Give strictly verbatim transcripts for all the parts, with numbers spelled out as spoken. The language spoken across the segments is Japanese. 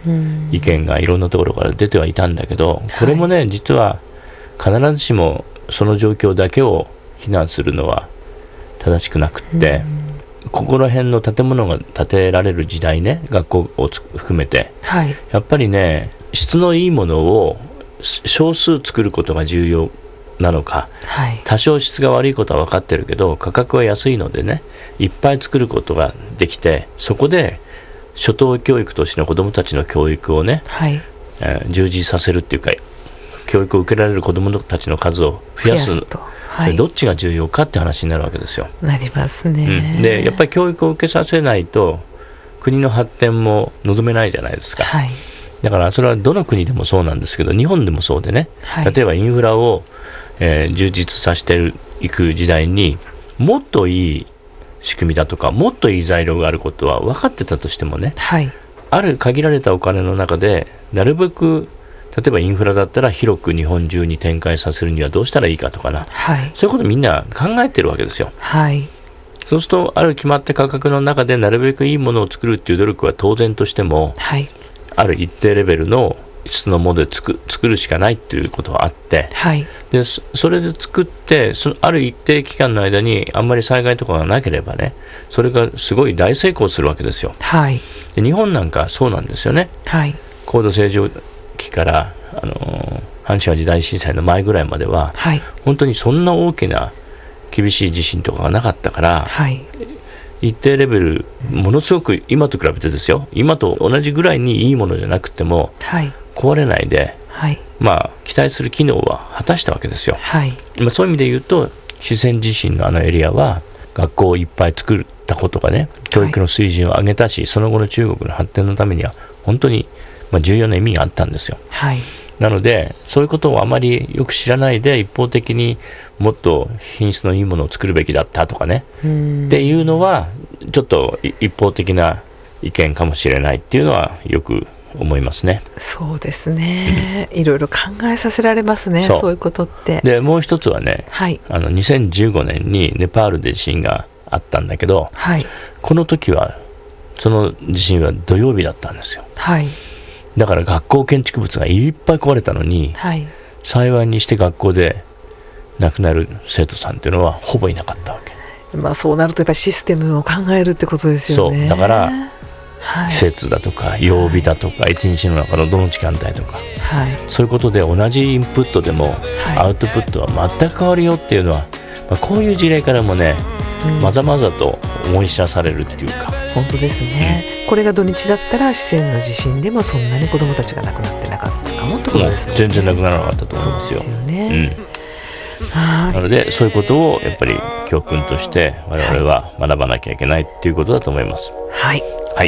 意見がいろんなところから出てはいたんだけど、これもね、はい、実は必ずしもその状況だけを非難するのは正しくなくって、ここら辺の建物が建てられる時代ね、学校を含めて、はい、やっぱりね、質のいいものを少数作ることが重要なのか、はい、多少質が悪いことは分かってるけど価格は安いのでね、いっぱい作ることができて、そこで初等教育としての子どもたちの教育をね、はい、えー、充実させるっていうか、教育を受けられる子どもたちの数を増やす、増やすと、はい、それどっちが重要かって話になるわけですよ。 なりますね、 うん、でやっぱり教育を受けさせないと国の発展も望めないじゃないですか、はい、だからそれはどの国でもそうなんですけど、日本でもそうでね、はい、例えばインフラを、えー、充実させていく時代にもっといい仕組みだとかもっといい材料があることは分かってたとしてもね、はい、ある限られたお金の中でなるべく、例えばインフラだったら広く日本中に展開させるにはどうしたらいいかとかな、はい、そういうことみんな考えてるわけですよ、はい、そうするとある決まった価格の中でなるべくいいものを作るっていう努力は当然としても、はい、ある一定レベルの質のもので作、作るしかないっていうことがあって、はい、で そ, それで作ってそのある一定期間の間にあんまり災害とかがなければね、それがすごい大成功するわけですよ、はい、で日本なんかそうなんですよね、はい、高度成長期から、あのー、阪神・淡路大震災の前ぐらいまでは、はい、本当にそんな大きな厳しい地震とかがなかったから、はい、一定レベルものすごく今と比べてですよ、今と同じぐらいにいいものじゃなくても、はい、壊れないで、はい、まあ期待する機能は果たしたわけですよ、はい、まあ、そういう意味で言うと四川地震のあのエリアは学校をいっぱい作ったことがね、教育の水準を上げたし、はい、その後の中国の発展のためには本当にまあ重要な意味があったんですよ、はい、なのでそういうことをあまりよく知らないで一方的にもっと品質のいいものを作るべきだったとかねっていうのはちょっと一方的な意見かもしれないっていうのはよく思いますね。 そうですね、うん、いろいろ考えさせられますね、そう、そういうことって。 でもう一つはね、はい、あのにせんじゅうごねんにネパールで地震があったんだけど、はい、この時はその地震は土曜日だったんですよ、はい、だから学校建築物がいっぱい壊れたのに、はい、幸いにして学校で亡くなる生徒さんっていうのはほぼいなかったわけ。 まあ、そうなるとやっぱりシステムを考えるってことですよね。 そうだから、はい、施設だとか曜日だとか一日の中のどの時間帯とか、はい、そういうことで同じインプットでもアウトプットは全く変わるよっていうのは、まあ、こういう事例からもね、うん、まざまざと思い知らされるっていうか。 本当ですね、うん、これが土日だったら四川の地震でもそんなに子どもたちが亡くなってなかったかもってことですもんね。 全然亡くならなかったと思いますよ。 そうですよね、 うん、なのでそういうことをやっぱり教訓として我々は学ばなきゃいけないっていうことだと思います。 はい、 はい、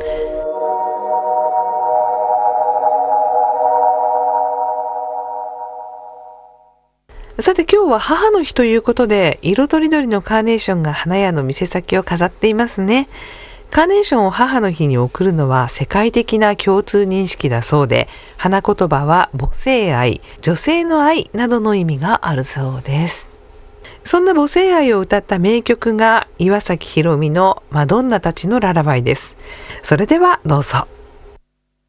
さて今日は母の日ということで色とりどりのカーネーションが花屋の店先を飾っていますね。カーネーションを母の日に贈るのは世界的な共通認識だそうで、花言葉は母性愛、女性の愛などの意味があるそうです。そんな母性愛を歌った名曲が岩崎宏美のマドンナたちのララバイです。それではどうぞ。